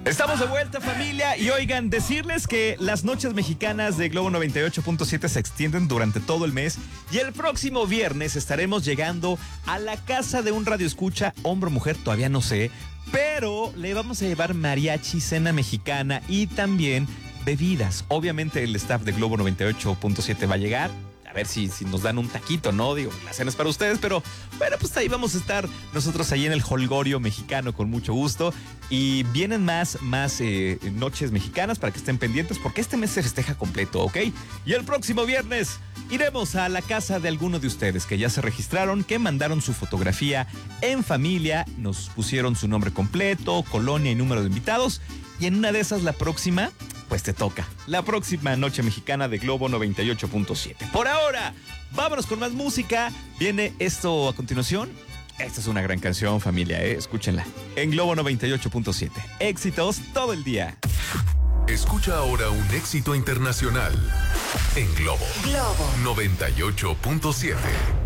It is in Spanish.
Estamos de vuelta, familia, y oigan, decirles que las noches mexicanas de Globo 98.7 se extienden durante todo el mes y el próximo viernes estaremos llegando a la casa de un radioescucha, hombre o mujer, todavía no sé, pero le vamos a llevar mariachi, cena mexicana y también bebidas. Obviamente el staff de Globo 98.7 va a llegar. A ver si nos dan un taquito, ¿no? Digo, la cena es para ustedes, pero bueno, pues ahí vamos a estar nosotros ahí en el Holgorio mexicano con mucho gusto. Y vienen más noches mexicanas para que estén pendientes porque este mes se festeja completo, ¿ok? Y el próximo viernes iremos a la casa de alguno de ustedes que ya se registraron, que mandaron su fotografía en familia, nos pusieron su nombre completo, colonia y número de invitados. Y en una de esas, la próxima, pues te toca. La próxima noche mexicana de Globo 98.7. Por ahora, vámonos con más música. Viene esto a continuación. Esta es una gran canción, familia, escúchenla. En Globo 98.7. Éxitos todo el día. Escucha ahora un éxito internacional en Globo 98.7.